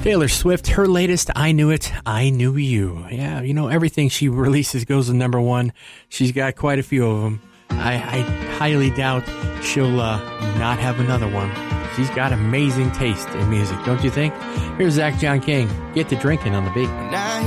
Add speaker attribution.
Speaker 1: Taylor Swift, her latest, I Knew It, I Knew You. Yeah, you know, everything she releases goes to number one. She's got quite a few of them. I highly doubt she'll not have another one. She's got amazing taste in music, don't you think? Here's Zach John King. Get to drinking on the beat.